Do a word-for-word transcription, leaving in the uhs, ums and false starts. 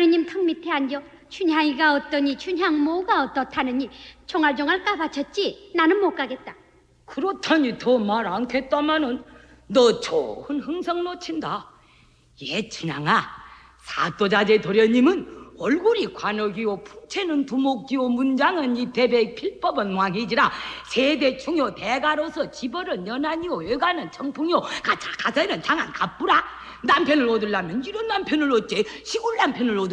도련님 턱 밑에 앉아 춘향이가 어떠니 춘향모가 어떻다느니 종알종알 까바쳤지. 나는 못 가겠다. 그렇다니 더 말 않겠다마는 너 좋은 흥성 놓친다. 예, 춘향아, 사또자제 도련님은 얼굴이 관역이요 풍채는 두목이요 문장은 이 대백 필법은 왕이지라 세대 중요 대가로서 집어는 연한이요 외가는 청풍이요 가차 가사는 장한 갑부라. 남편을 얻으려면 이런 남편을 얻지 시골 남편을 얻